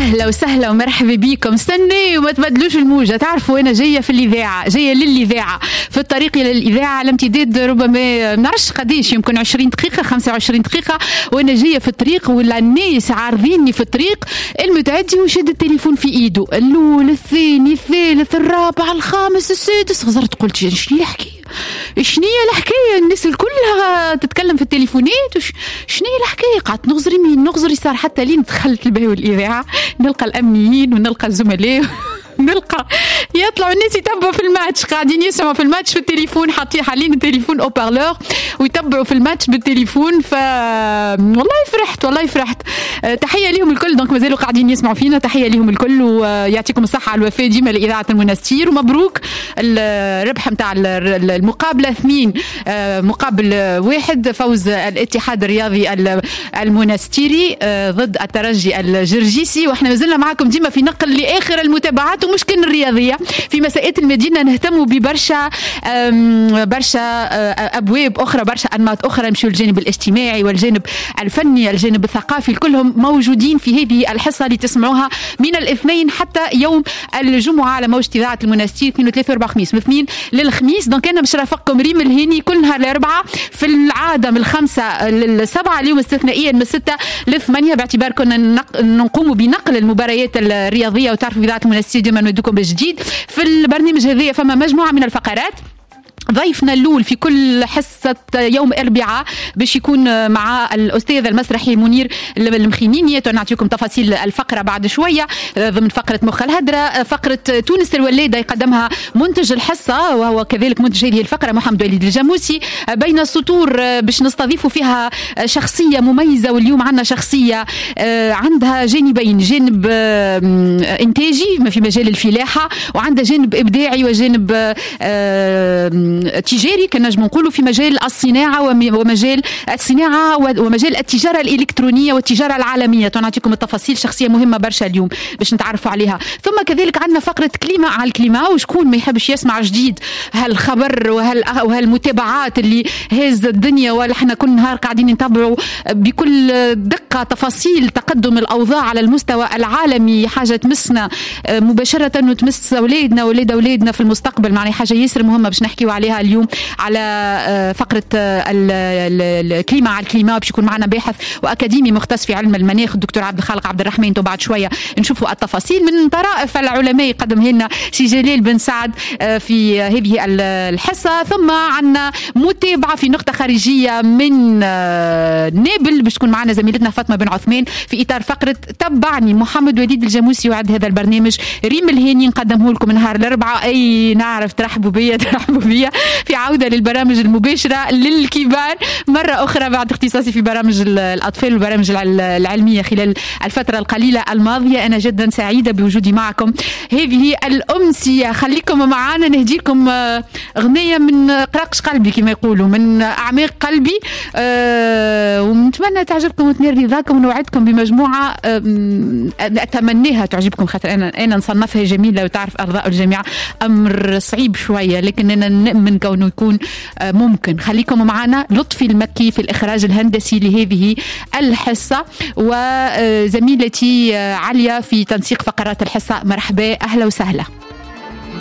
أهلا وسهلا ومرحبا بكم. استني وما تبدلوش الموجة. تعرفوا أنا جاية في الإذاعة، جاية للإذاعة، في الطريق إلى الإذاعة على امتداد ربما نعرفش قديش، يمكن 20 دقيقة 25 دقيقة، وأنا جاية في الطريق ولا الناس عارضيني في الطريق. المتعدي وشد التليفون في إيده، الأول الثاني الثالث الرابع الخامس السادس. غزرت قلت شنو الحكاية الناس الكلها تتكلم في التليفونات شنو الحكاية. قعدت نغزر يمين نغزر يسار حتى لين دخلت البهو الإذاعة، نلقى الأمنيين ونلقى الزملاء نلقى يطلعوا الناس يتبعوا في الماتش، قاعدين يسمعوا في الماتش في التليفون، حاطين التليفون او بارلور ويتبعوا في الماتش بالتليفون. والله فرحت. تحيه لهم الكل، دونك مازالوا قاعدين يسمعوا فينا، تحيه لهم الكل ويعطيكم الصحه على الوفاء ديما لإذاعة المنستير، ومبروك الربح نتاع المقابله 2 مقابل 1 فوز الاتحاد الرياضي المنستيري ضد الترجي الجرجيسي. واحنا مازلنا معكم ديما في نقل لاخر المتابعات ومش كان الرياضيه في مساءات المدينه، نهتم ببرشا ابواب اخرى، برشا انماط اخرى، نمشيو الجانب الاجتماعي والجانب الفني الجانب الثقافي، كلهم موجودين في هذه الحصه اللي تسمعوها من الاثنين حتى يوم الجمعه على موجة اذاعه المنستير 2 و3 و4 5 من الاثنين للخميس. دونك انا باش نرافقكم ريم الهيني كل نهار الاربعاء في العاده من 5 ل 7، اليوم استثنائيا من 6 ل 8 باعتبار كنا نقوم بنقل المباريات الرياضيه. وتعرفوا اذاعه المنستير ديما ندوكم بجديد في البرنامج هذا. فما مجموعه من الفقرات. ضيفنا الأول في كل حصة يوم أربعاء باش يكون مع الأستاذ المسرحي منير المخيميني. نعطيكم تفاصيل الفقرة بعد شوية ضمن فقرة مخ الهدرة. فقرة تونس الولادة يقدمها منتج الحصة وهو كذلك منتج هذه الفقرة محمد وليد الجاموسي. بين السطور باش نستضيفوا فيها شخصية مميزة، واليوم عندنا شخصية عندها جانبين، جانب إنتاجي في مجال الفلاحة، وعندها جانب إبداعي وجانب تجاري كنجم نقولوا في مجال الصناعة ومجال الصناعة ومجال التجارة الإلكترونية والتجارة العالمية. تنعطيكم التفاصيل، شخصية مهمة برشا اليوم باش نتعرفوا عليها. ثم كذلك عندنا فقرة كليما على الكليما، وشكون ما يحبش يسمع جديد هالخبر وهالمتابعات اللي هز الدنيا، ولا احنا كل نهار قاعدين نتابعوا بكل دقة تفاصيل تقدم الأوضاع على المستوى العالمي، حاجة تمسنا مباشرة وتمس أولادنا في المستقبل. معناها حاجة ياسر مهمة باش نحكيوا عليها اليوم على فقرة الكليما على الكليما. باش يكون معنا باحث وأكاديمي مختص في علم المناخ الدكتور عبد الخالق عبد الرحمن. وبعد شوية نشوفوا التفاصيل من طرائف العلماء يقدمها لنا سي جلال بن سعد في هذه الحصة. ثم عنا متابعة في نقطة خارجية من نابل باش تكون معنا زميلتنا فاطمة بن عثمان في إطار فقرة تبعني. محمد وليد الجاموسي يعد هذا البرنامج، ريم الهيني نقدمه لكم نهار الأربعاء. أي نعرف ترحبوا بيا في عودة للبرامج المباشرة للكبار مرة أخرى بعد اختصاصي في برامج الأطفال والبرامج العلمية خلال الفترة القليلة الماضية. أنا جدا سعيدة بوجودي معكم هذه الأمسية. خليكم معنا نهديكم أغنية من قراقش قلبي كما يقولوا، من أعماق قلبي، ونتمنى تعجبكم وتنال رضاكم، ونوعدكم بمجموعة أتمنيها تعجبكم، خاطر أنا نصنفها جميلة، وتعرف أرضاء الجميع أمر صعيب شوية، لكن أنا نؤمن كونه يكون ممكن. خليكم معنا. لطفي المكي في الإخراج الهندسي لهذه الحصة، وزميلتي عليا في تنسيق فقرات الحصة. مرحبا، أهلا وسهلا.